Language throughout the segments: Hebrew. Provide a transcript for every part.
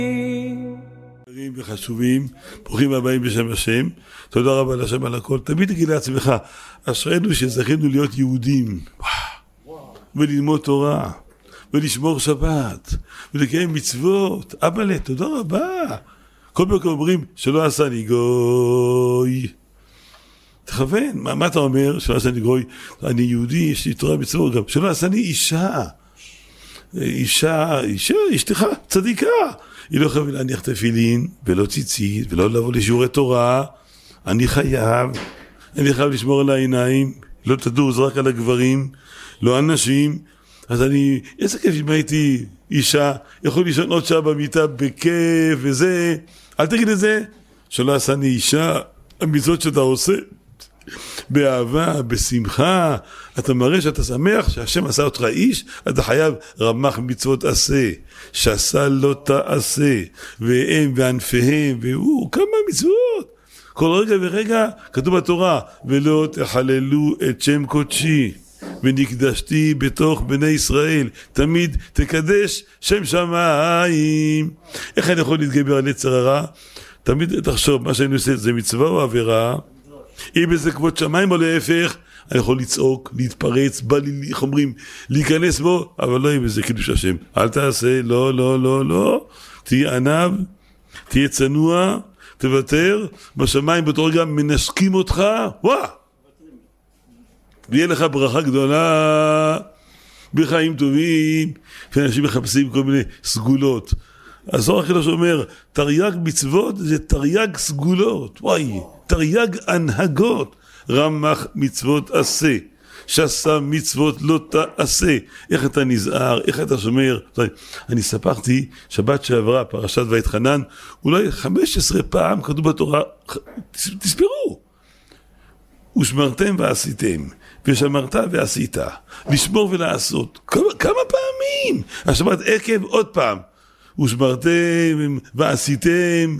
וחשובים, ברוכים הבאים בשם השם, תודה רבה להשם על הכל. תמיד תגיד לעצמך, אשרינו שזכינו להיות יהודים, וללמוד תורה, ולשמור שבת, ולקיים מצוות. אבא, תודה רבה. כל פעם אומרים שלא עשה לי גוי. תכוון, מה אתה אומר? שלא עשה לי גוי, אני יהודי, יש לי תורה מצוות גם. שלא עשה לי אישה. אישה, אשתך, צדיקה. היא לא חייבת להניח תפילין, ולא ציצית, ולא לבוא לשיעורי תורה. אני חייב לשמור על העיניים, לא תדעו, זה רק על הגברים, לא אנשים. אז איזה כיף אם הייתי אישה, יכול לישון עוד שעה במיטה בכיף וזה. אל תגיד את זה, שלא עשה לי אישה, המצוות שאתה עושה, באהבה, בשמחה, אתה מראה שאתה שמח שהשם עשה אותך איש, אתה חייב רמ"ח מצוות עשה, שעשה לא תעשה, והם וענפיהם, כמה מצוות. כל רגע ורגע כתוב בתורה, ולא תחללו את שם קודשי, ונקדשתי בתוך בני ישראל, תמיד תקדש שם שמיים. איך אני יכול להתגבר על יצר הרע? תמיד תחשוב, מה שאני עושה זה מצווה או עבירה? אם זה כבוד שמיים או להפך, אני יכול לצעוק, להתפרץ, בא לי, איך אומרים, להיכנס בו, אבל לא יהיה בזה קידוש השם. אל תעשה, לא. תהיה ענב, תהיה צנוע, תוותר, בשמיים באותו רגע מנשקים אותך, ויהיה לך ברכה גדולה, בחיים טובים, ואנשים מחפשים כל מיני סגולות. אז זוהר הקדוש אומר, תרי"ג מצוות זה תרי"ג סגולות, תרי"ג הנהגות, רמ"ח מצוות עשה, שעשה מצוות לא תעשה. איך אתה נזהר, איך אתה שומר. אני ספרתי שבת שעברה, פרשת ויתחנן, אולי 15 פעם כתוב בתורה, תספרו, ושמרתם ועשיתם, ושמרת ועשית, לשמור ולעשות, כמה פעמים, השבת עקב עוד פעם, ושמרתם ועשיתם,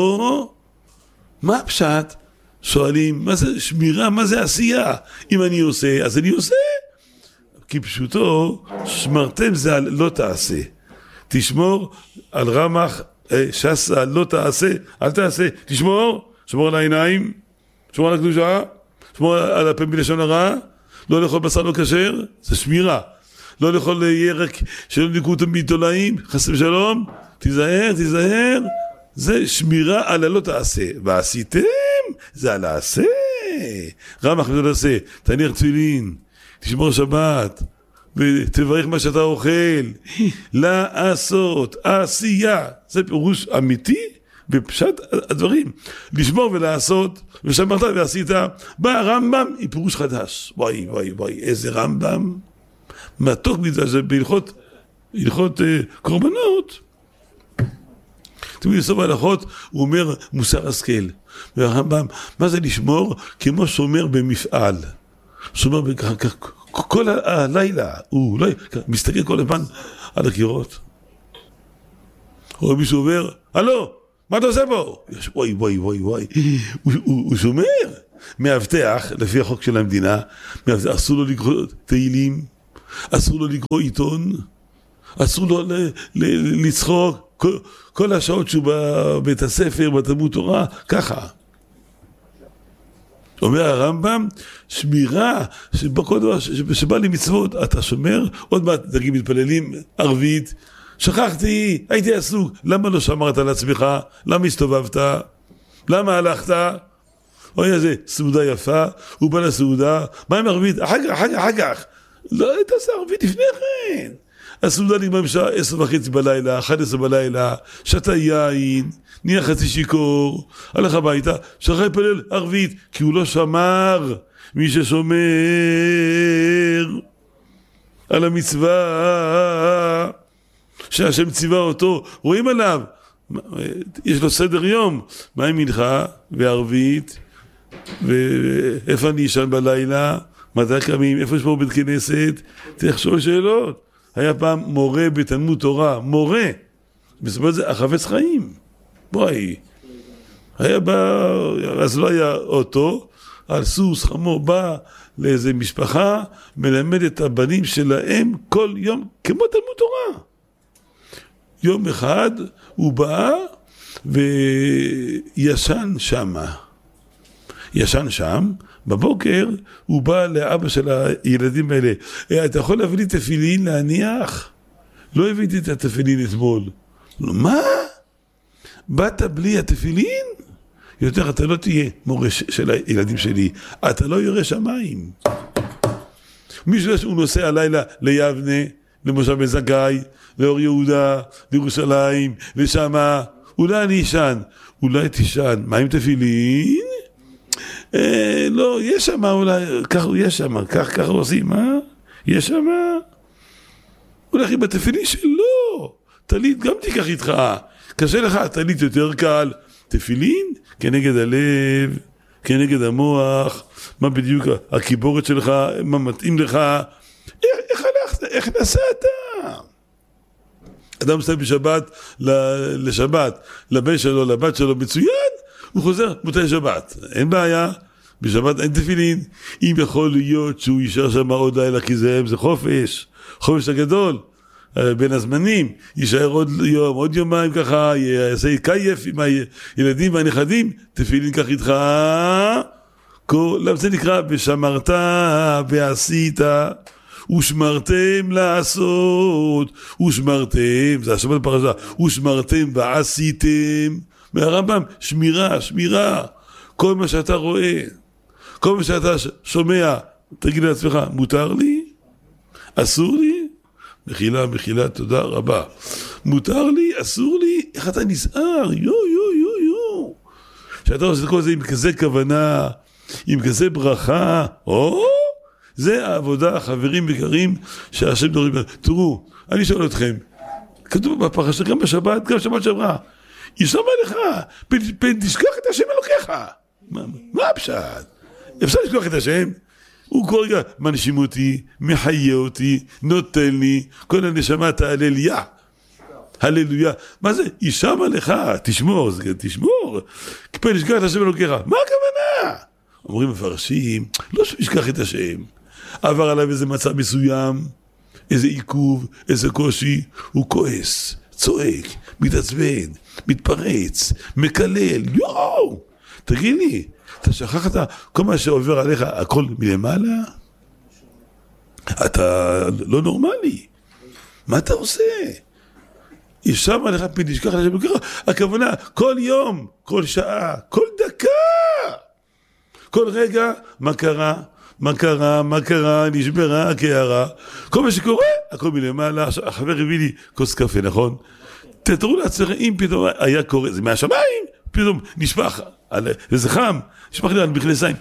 מה הפשט? שואלים, מה זה שמירה, מה זה עשייה? אם אני עושה, אז אני עושה. כי פשוטו, שמרתם זה לא תעשה. תשמור על רמ"ח, שעשה לא תעשה, אל תעשה. שמור על העיניים, שמור על הקדושה, שמור על הפה מלשון הרע, לא לאכול בשר לא כשר, זה שמירה. לא לאכול ירק שלא ניקו אותו מתולעים, חס ושלום, תיזהר, זה שמירה על הלא תעשה. ועשיתם, זה על העשה. רמ"ח מצוות עשה, תניח תפילין, תשמור שבת, ותברך מה שאתה אוכל, לעשות, עשייה, זה פירוש אמיתי, בפשט הדברים, לשמור ולעשות, ושמרת ועשית. בא הרמב"ם, היא פירוש חדש. וואי, איזה רמב"ם, מתוק מזה, זה בהלכות קורבנות. תמיד בסוף ההלכות, הוא אומר מוסר השכל. והרמב"ם, מה זה לשמור? כמו שומר במפעל. שומר כל הלילה, הוא מסתכל כל הזמן על הקירות. או מישהו אומר, הלו, מה אתה עושה פה? וואי, הוא שומר. מאבטח, לפי החוק של המדינה, אסור לו לקרוא תהילים, אסור לו לקרוא עיתון, אסור לו לצחוק, כל השעות שהוא בבית הספר, בתלמוד תורה, ככה. אומר הרמב"ם, שמירה, שבא לי מצוות, אתה שומר, עוד מעט דגים מתפללים, ערבית, שכחתי, הייתי עסוק, למה לא שמרת על עצמך? למה הסתובבת? למה הלכת? אוי איזה סעודה יפה, הוא בא לסעודה, מה עם ערבית? אחר כך. לא, תעשה ערבית לפני כן. הסעודה נגמר בשעה 10:30 בלילה, 11 בלילה, שתה יין, נהיה חצי שיקור, הלך הביתה, שכח להתפלל ערבית, כי הוא לא שמר. מי ששומר על המצווה שהשם ציווה אותו, רואים עליו, יש לו סדר יום, מה עם מנחה וערבית, ואיפה אני ישן בלילה, מתי קמים, איפה יש פה בית כנסת, תחשוב שאלות. היה פעם מורה בתלמוד תורה, מורה, בסופו זה החפץ חיים, היה בא, אז לא היה אוטו, על סוס חמור בא לאיזה משפחה, מלמד את הבנים שלהם כל יום, כמו תלמוד תורה. יום אחד הוא בא וישן שמה. ישן שם, בבוקר הוא בא לאבא של הילדים האלה, אתה יכול להביא לי תפילין להניח? לא הבאתי את התפילין אתמול. מה? באת בלי התפילין? יותר אתה לא תהיה מורש של הילדים שלי, אתה לא יורא שמיים. מישהו שהוא נוסע הלילה ליבנה, למושב בן זכאי, לאור יהודה, לירושלים, לשמה, אולי אני ישן, אולי תישן, מה עם תפילין? לא, יש שם אולי, יש שם, ככה עושים, יש שם? אולי עם התפילין שלא, תלית גם תיקח איתך, קשה לך, תלית יותר קל, תפילין כנגד הלב, כנגד המוח, מה בדיוק הקיבורת שלך, מה מתאים לך, איך הלכת, איך נסעת? אדם מסתכל בשבת לשבת, לבן שלו, לבת שלו, מצוין, הוא חוזר מותי שבת, אין בעיה, בשבת אין תפילין, אם יכול להיות שהוא יישאר שם עוד לילה, כי זה חופש, חופש הגדול, בין הזמנים, יישאר עוד יום, עוד יומיים ככה, יעשה קייף עם הילדים והנכדים, תפילין כך איתך, זה נקרא ושמרת ועשית, ושמרתם לעשות, ושמרתם, זה השבת בפרשה, ושמרתם ועשיתם, מהרמב"ם, שמירה, כל מה שאתה רואה, כל מה שאתה שומע, תגיד לעצמך, מותר לי? אסור לי? מחילה, תודה רבה. מותר לי? אסור לי? איך אתה נזהר? יו. שאתה עושה את כל זה עם כזה כוונה, עם כזה ברכה, זה העבודה, חברים יקרים, שהשם דורש. תראו, אני שואל אתכם, כתוב בפרשה, גם בשבת, גם שבת שעברה, ישמע לך, פן תשכח את השם אלוקיך. מה הפשט? אפשר לשכוח את השם? הוא כל רגע מנשים אותי, מחיה אותי, נותן לי, כל הנשמה תהלליה. הללויה. מה זה? ישמע לך, תשמור, פן תשכח את השם אלוקיך. מה הכוונה? אומרים מפרשים, לא שישכח את השם. עבר עליו איזה מצב מסוים, איזה עיכוב, איזה קושי, הוא כועס, צועק, מתעצבן, מתפרץ, מקלל, תגיד לי, אתה שכחת כל מה שעובר עליך, הכל מלמעלה? אתה לא נורמלי. מה אתה עושה? ישב עליך פן תשכח את השם אלוקיך. הכוונה, כל יום, כל שעה, כל דקה, כל רגע, מה קרה, נשברה הקערה, כל מה שקורה, הכל מלמעלה. החבר הביא לי כוס קפה, נכון? תתארו לעצמכם, אם פתאום היה קורה, זה מהשמיים, פתאום נשפך, וזה חם, נשפך לי על מכנסיים,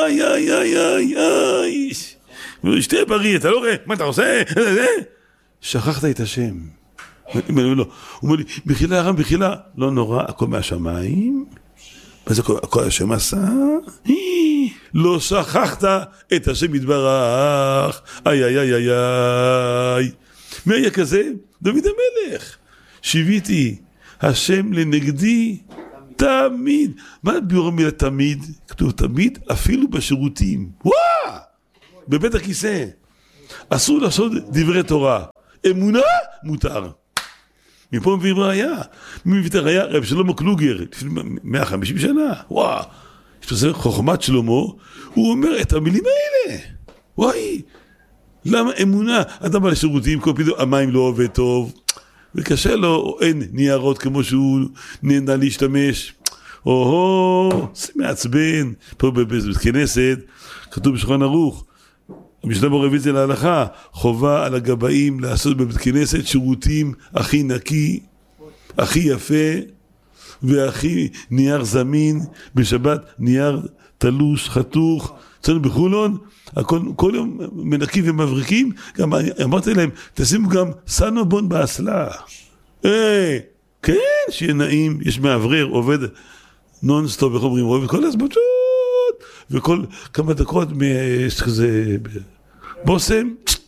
איי, שתי בריא, אתה לא רואה, מה אתה עושה? שכחת את השם. הוא אומר לי, בחילה, לא נורא, הכל מהשמיים, מה זה הכל השם עשה? לא שכחת את השם יתברך, איי. מי היה כזה? דוד המלך. שיוויתי השם לנגדי תמיד. מה ביור המילה תמיד? כתוב תמיד אפילו בשירותים. בבית הכיסא. אסור לעשות דברי תורה. אמונה מותר. מפה מביא ראיה. מי מביא את הראיה? רב שלמה קלוגר, לפני 150 שנה. יש פה חוכמת שלמה, הוא אומר את המילים האלה. למה אמונה? אדם בא לשירותים, כל פתאום המים לא עובד טוב, וקשה לו, או אין ניירות כמו שהוא נהנה להשתמש. זה מעצבן. פה בבית כנסת, כתוב בשולחן ערוך, המשנה ברוויזיה להלכה, חובה על הגבאים לעשות בבית כנסת שירותים הכי נקי, הכי יפה, והכי נייר זמין, בשבת נייר תלוש, חתוך, אצלנו בחולון, כל יום מנקים ומבריקים, גם אמרתי להם, תשימו גם סנובון באסלה. כן, שיהיה נעים, יש מעברר, עובד נונסטופ, איך אומרים, עובד כל הזבטות, וכל כמה דקות כזה בוסם,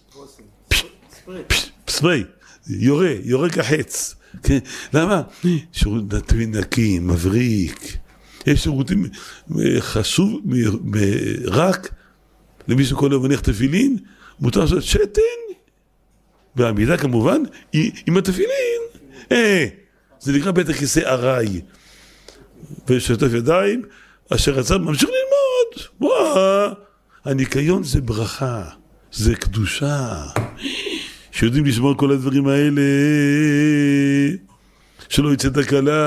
ספרי, יורה כחץ. למה? שירות נקי, מבריק. יש שירותים חשוב רק למי שכל יום מניח תפילין, מותר לעשות שתן, בעמידה כמובן, עם התפילין, זה נקרא בית הכיסא ארעי. ושטף ידיים, אשר רצה ממשיך ללמוד. וואו, הניקיון זה ברכה, זה קדושה. שיודעים לשמור כל הדברים האלה, שלא יצא תקלה.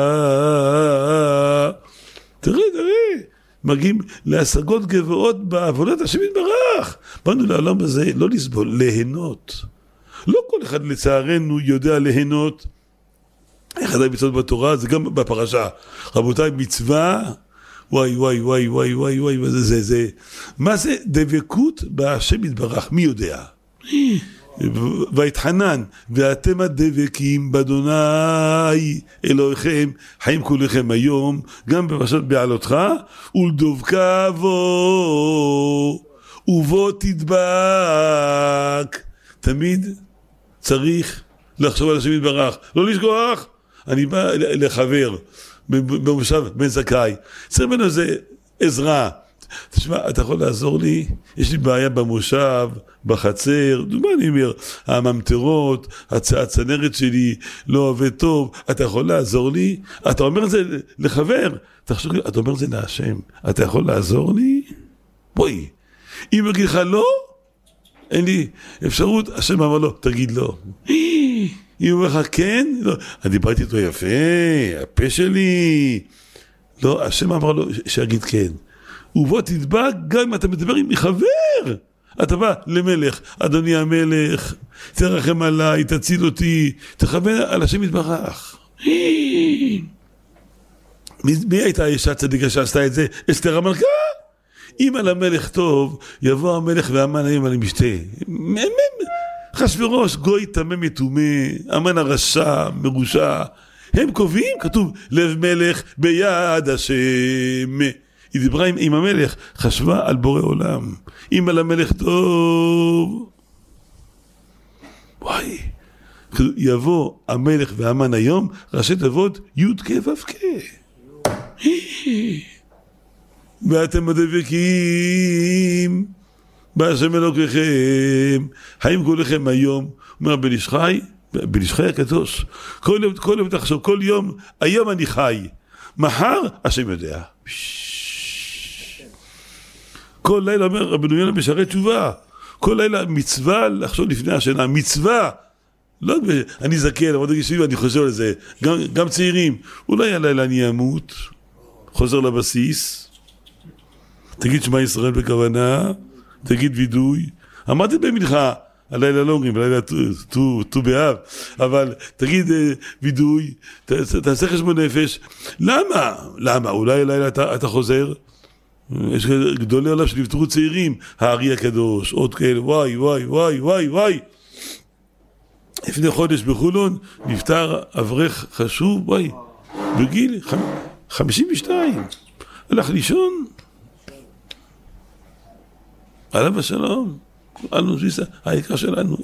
תראה, מגיעים להשגות גבוהות בעבודת השם יתברך. באנו לעולם הזה לא לסבול, ליהנות. לא כל אחד לצערנו יודע ליהנות. אחד המצוות בתורה זה גם בפרשה. רבותיי, מצווה, וואי, זה. מה זה דבקות בהשם יתברך? מי יודע? ויתחנן, ואתם הדבקים באדוני אלוהיכם, חיים כולכם היום, גם בפרשת בעלותך, ולדבקה בו, ובו תדבק. תמיד צריך לחשוב על השם יתברך, לא לשכוח. אני בא לחבר במושב בן זכאי, צריך ממנו איזה עזרה. תשמע, אתה יכול לעזור לי? יש לי בעיה במושב, בחצר, מה אני אומר? הממטרות, הצנרת שלי לא עובד טוב, אתה יכול לעזור לי? אתה אומר את זה לחבר, אתה אומר את זה להשם, אתה יכול לעזור לי? בואי, אם הוא יגיד לך לא, אין לי אפשרות, השם אמר לו, תגיד לא. אם הוא אומר לך כן, לא. אני דיברתי איתו יפה, הפה שלי. לא, השם אמר לו שיגיד כן. ובוא תדבק גם אם אתה מדבר עם מחבר. אתה בא למלך, אדוני המלך, תרחם עליי, תציל אותי, תכוון על השם יתברך. מי הייתה האישה צדיקה שעשתה את זה? אסתר המלכה? אם על המלך טוב, יבוא המלך והמן היום על המשתה. אחשוורוש, גוי תמם יתומה, המן הרשע, מרושע. הם קובעים, כתוב, לב מלך ביד השם. היא דיברה עם המלך, חשבה על בורא עולם. אם על המלך טוב, וואי, יבוא המלך והמן היום, ראשי תיבות י' כ' ו' כ'. ואתם הדבקים בהשם אלוקיכם, חיים כולכם היום. אומר בן איש חי הקדוש, כל יום תחשוב, כל יום, היום אני חי, מחר השם יודע. כל לילה אומר רבנו יונה בשערי תשובה, כל לילה מצווה לחשוב לפני השינה, מצווה. לא, אני זקן, אבל אני חושב על זה, גם צעירים, אולי הלילה אני אמות, חוזר לבסיס, תגיד שמע ישראל בכוונה, תגיד וידוי, אמרתי במנחה, הלילה לא אומרים, הלילה תו באב, אבל תגיד וידוי, תעשה חשבון נפש. למה? אולי הלילה אתה חוזר? יש גדולי עליו שנפטרו צעירים, הארי הקדוש, עוד כאלה, וואי. לפני חודש בחולון נפטר אברך חשוב, וואי, בגיל 52, הלך לישון, עליו השלום, העיקר שלנו,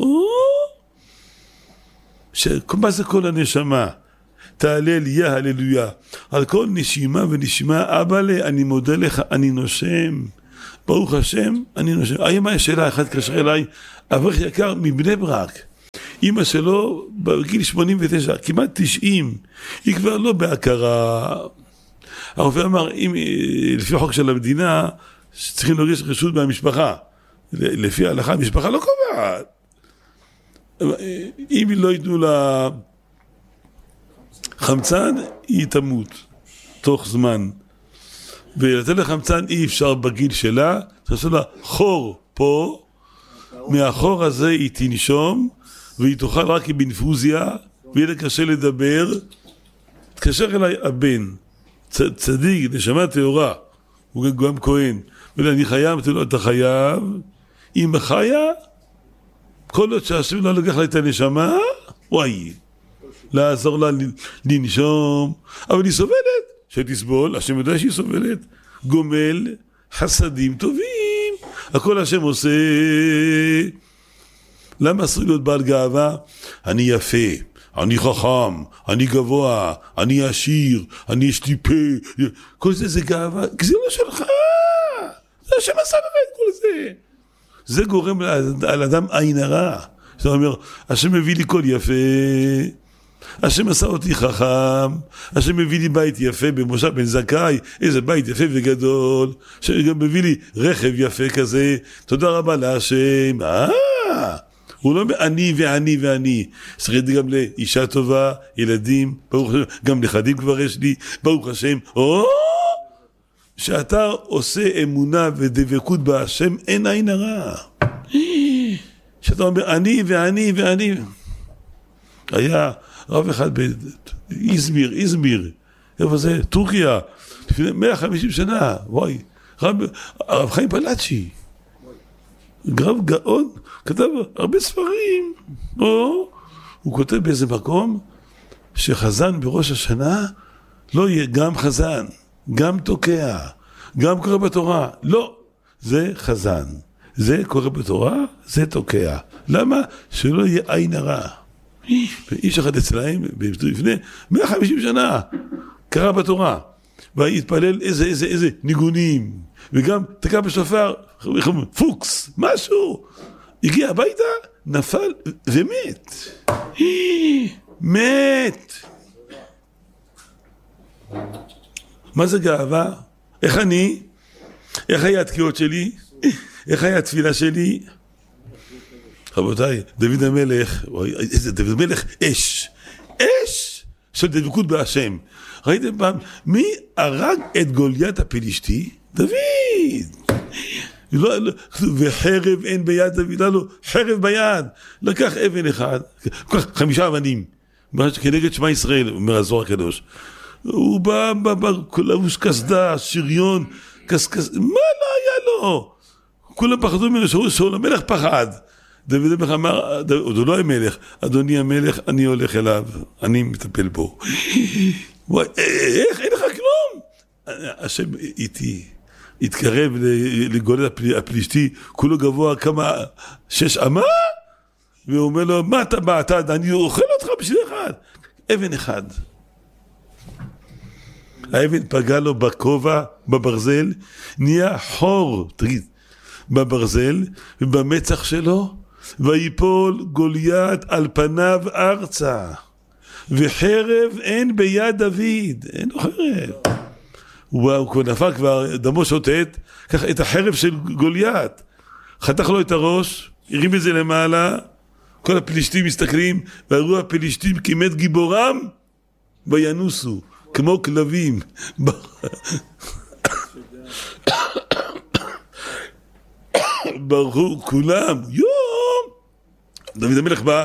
מה זה כל הנשמה? תהלל יה הללויה, על כל נשימה ונשימה, אבא לי, אני מודה לך, אני נושם, ברוך השם, אני נושם. היום יש שאלה, אחד קשר אליי, אברך יקר מבני ברק, אמא שלו בגיל 89, כמעט 90, היא כבר לא בהכרה. הרופא אמר, לפי החוק של המדינה, צריכים להגיש רשות מהמשפחה. לפי ההלכה, המשפחה לא קובעת. אם לא ייתנו לה חמצן, היא תמות תוך זמן. ולתת לה חמצן אי אפשר בגיל שלה, תעשו לה חור פה, מהחור הזה היא תנשום, והיא תאכל רק באינפוזיה, ויהיה לה קשה לדבר. תקשר אליי הבן, צדיק, נשמה טהורה, הוא גם כהן, ואני חייב, אתה חייב, אם חיה, כל עוד שהשם לא לקח לה את הנשמה, וואי, לעזור לה לנשום, אבל היא סובלת, שתסבול, השם יודע שהיא סובלת, גומל, חסדים טובים, הכל השם עושה. למה אסור להיות בעל גאווה? אני יפה, אני חכם, אני גבוה, אני עשיר, אני יש לי פה, כל זה גאווה, כי זה לא שלך, זה השם עשה לך את כל זה. זה גורם על אדם עין הרע. זאת אומרת, השם מביא לי כל יפה, השם עשה אותי חכם, השם מביא לי בית יפה במושב בן זכאי, איזה בית יפה וגדול, שגם מביא לי רכב יפה כזה, תודה רבה להשם. הוא לא אני ואני ואני, צריך גם לאישה טובה, ילדים, ברוך השם, גם נכדים כבר יש לי, ברוך השם. שאתה עושה אמונה ודבקות בהשם, אין עין הרע. שאתה אומר אני ואני ואני. היה רב אחד באיזמיר, איפה זה? טורקיה, לפני 150 שנה, וואי, הרב חיים פלאצ'י, רב גאון, כתב הרבה ספרים, הוא כותב באיזה מקום, שחזן בראש השנה, לא יהיה גם חזן, גם תוקע, גם קורא בתורה, לא, זה חזן, זה קורא בתורה, זה תוקע, למה? שלא יהיה עין הרע. ואיש אחד אצלהם, לפני 150 שנה, קרא בתורה, והתפלל איזה ניגונים, וגם תקע בשופר, פוקס, משהו, הגיע הביתה, נפל ומת. מת. מה זה גאווה? איך אני? איך היה התקיעות שלי? איך היה התפילה שלי? רבותיי, דוד המלך, איזה דוד המלך, אש של דבקות בהשם. ראיתם פעם, מי הרג את גוליית הפלישתי? דוד. וחרב אין ביד דוד, לא, חרב ביד. לקח אבן אחד, 5 אבנים, כנגד שמע ישראל, אומר הזוהר הקדוש. הוא בא, לבוש קסדה, שריון, קסקס, מה לא היה לו? כולם פחדו ממנו, שאול המלך פחד. דוד המלך אמר, הוא לא המלך, אדוני המלך, אני הולך אליו, אני מטפל בו. איך, אין לך כלום? השם איתי, התקרב לגולת הפלישתי, כולו גבוה כמה 6 אמה, והוא אומר לו, מה אתה בא, אני אוכל אותך בשביל אחד. אבן אחד. האבן פגע לו בכובע, בברזל, נהיה חור, תגיד, בברזל, ובמצח שלו, ויפול גוליית על פניו ארצה, וחרב אין ביד דוד, אין לו חרב. הוא כבר נפל, כבר דמו שוטט, קח את החרב של גוליית, חתך לו את הראש, הרים את זה למעלה, כל הפלישתים מסתכלים, והראו הפלישתים כי מת גיבורם, וינוסו, כמו כלבים. ברחו כולם, יום! דוד המלך בא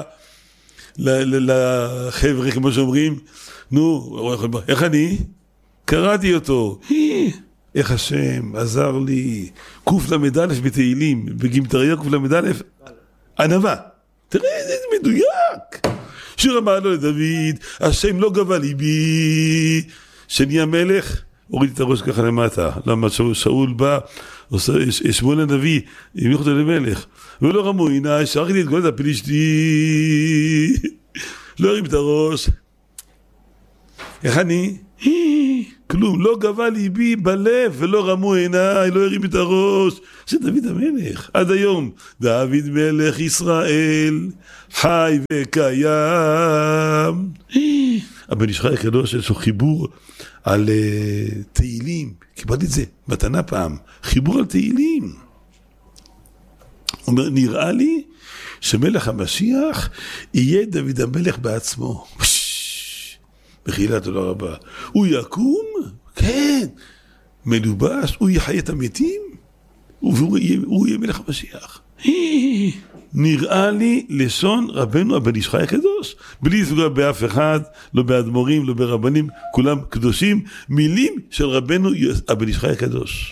לחבר'ה, כמו שאומרים, נו, איך אני? קראתי אותו, איך השם עזר לי, קוף למד א' בתהילים, בגימטריה קוף למד א', ענווה, תראה איזה מדויק, שיר המעלה לדוד, השם לא גבה ליבי, שנהיה מלך, הוריד את הראש ככה למטה, למה שאול בא, שמואל הנביא, המיך אותו למלך, ולא רמו עיניי, שרקתי את גולת הפלישתי, לא הרים את הראש, איך אני? כלום, לא גבה ליבי בלב, ולא רמו עיניי, לא הרים את הראש, זה דוד המלך, עד היום, דוד מלך ישראל, חי וקיים. הבן איש חי הקדוש, יש לו חיבור על תהילים, קיבלתי את זה, מתנה פעם, חיבור על תהילים. הוא אומר, נראה לי שמלך המשיח יהיה דוד המלך בעצמו. בחילה, תודה רבה. הוא יקום, כן, מלובש, הוא יחיה את המתים, והוא יהיה מלך המשיח. נראה לי לשון רבנו הבן איש חי הקדוש, בלי לפגוע באף אחד, לא באדמו"רים, לא ברבנים, כולם קדושים, מילים של רבנו הבן איש חי הקדוש.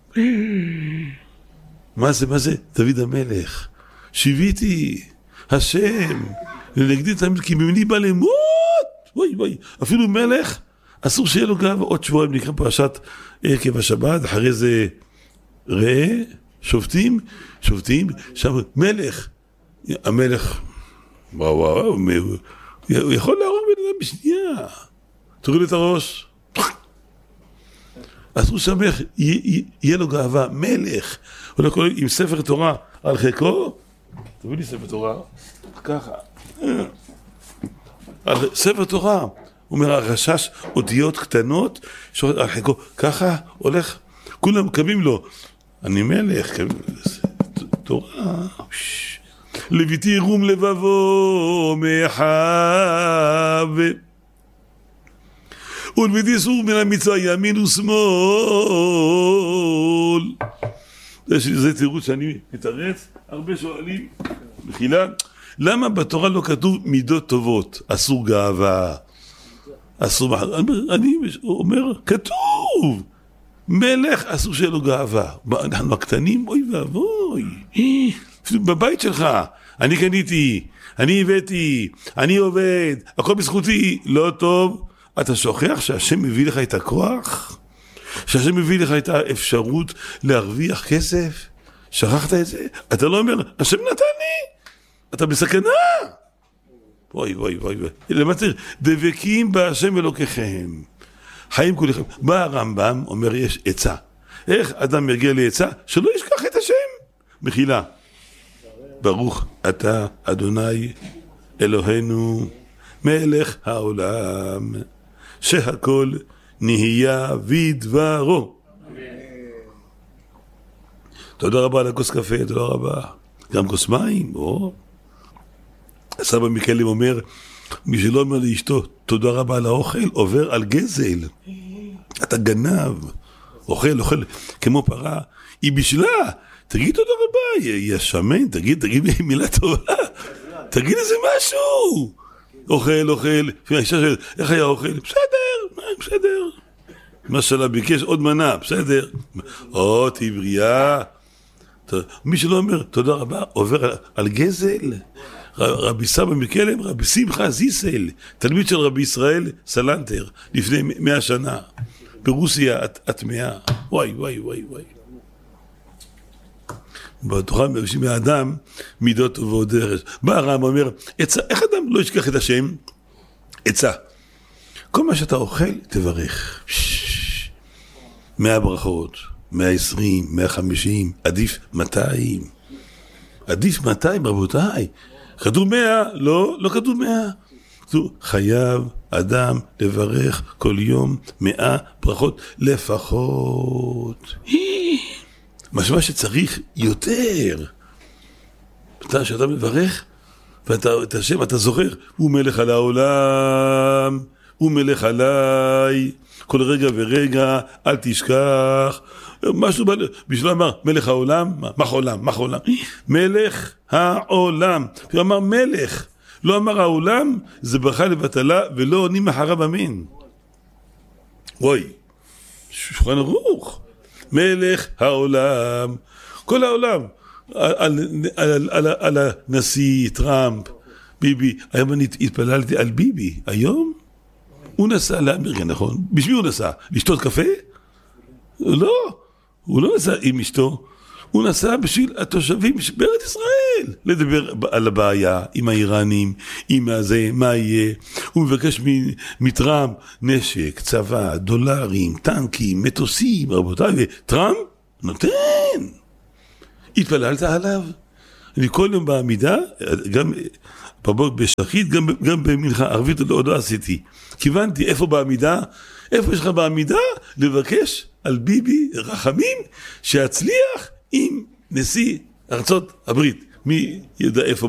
מה זה? דוד המלך. שיוויתי, השם, לנגדי תמיד, כי ממני בא למות. וואי, אפילו מלך, אסור שיהיה לו גאווה. עוד שבועיים נקרא פרשת עקב השבת, אחרי זה ראה, שופטים, שם מלך, המלך, וואו, הוא יכול להרוג בן אדם בשנייה. תוריד את הראש. אסור שהמלך יהיה לו גאווה, מלך. הוא קורא עם ספר תורה על חיקו, תביא לי ספר תורה, ככה. על ספר תורה. הוא אומר, הרשש אותיות קטנות, על חלקו, ככה הולך, כולם קמים לו, אני מלך, תורה, לביתי רום לבבו מאחיו, ולביתי סור מן המצווה ימין ושמאל. זה תירוץ שאני מתארץ, הרבה שואלים, מחילה, למה בתורה לא כתוב מידות טובות? אסור גאווה, אסור, אני אומר, כתוב, מלך אסור שיהיה לו גאווה. אנחנו הקטנים, אוי ואבוי, בבית שלך, אני קניתי, אני הבאתי, אני עובד, הכל בזכותי, לא טוב. אתה שוכח שהשם מביא לך את הכוח? שהשם מביא לך את האפשרות להרוויח כסף? שכחת את זה? אתה לא אומר, השם נתן לי, אתה בסכנה. אוי אוי אוי אוי. למה צריך? דבקים בהשם אלוקיכם, חיים כולכם. בא הרמב"ם, אומר, יש עצה. איך אדם יגיע לעצה? שלא ישכח את השם. מחילה. ברוך אתה אדוני אלוהינו מלך העולם שהכל נהיה בדברו. תודה רבה על הכוס קפה, תודה רבה. גם כוס מים, הסבא מיקלים אומר, מי שלא אומר לאשתו תודה רבה על האוכל, עובר על גזל. אתה גנב, אוכל כמו פרה, היא בשלה, תגיד תודה רבה, היא השמן, תגיד מילה טובה, תגיד איזה משהו. אוכל, האישה שואלת, איך היה אוכל? בסדר. מה שלה ביקש, עוד מנה, בסדר. תהי בריאה. מי שלא אומר תודה רבה, עובר על גזל. רבי סבא מקלם, רבי שמחה זיסל, תלמיד של רבי ישראל סלנטר, לפני 100 שנה, ברוסיה הטמאה. וואי. בתוכה מבקשים מהאדם מידות טובות דרך. בא הרמב"ם אומר, עצה, איך אדם לא ישכח את השם? עצה. כל מה שאתה אוכל, תברך. 100 ברכות, 120, 150, עדיף 200. עדיף 200, רבותיי. כתוב 100, לא כתוב 100. חייב אדם לברך כל יום 100 ברכות לפחות. משמע שצריך יותר. שאתה מברך, ואת השם אתה זוכר, הוא מלך על העולם, הוא מלך עליי, כל רגע ורגע, אל תשכח. משהו בשביל אמר, מלך העולם, מה חולם? מלך העולם. הוא אמר מלך, לא אמר העולם, זה ברכה לבטלה, ולא עונים אחריו אמין. וואי, שולחן ערוך. מלך העולם, כל העולם, על הנשיא טראמפ, ביבי. היום אני התפללתי על ביבי, היום הוא נסע לאמריקה, נכון? בשביל הוא נסע? לשתות קפה? לא, הוא לא נסע עם אשתו, הוא נסע בשביל התושבים בארץ ישראל, לדבר על הבעיה עם האיראנים, עם הזה, מה יהיה. הוא מבקש מטראמפ נשק, צבא, דולרים, טנקים, מטוסים, רבותיי, וטראמפ נותן. התפללת עליו? אני כל יום בעמידה, גם בשחית, גם במנחה ערבית עוד לא עשיתי. כיוונתי איפה בעמידה, איפה יש לך בעמידה לבקש על ביבי רחמים שיצליח עם נשיא ארצות הברית. מי ידע איפה